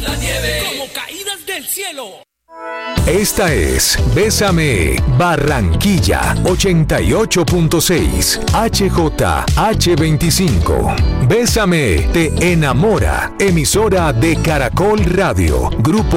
la nieve, como caídas del cielo. Esta es Bésame Barranquilla 88.6 HJH25. Bésame te enamora. Emisora de Caracol Radio. Grupo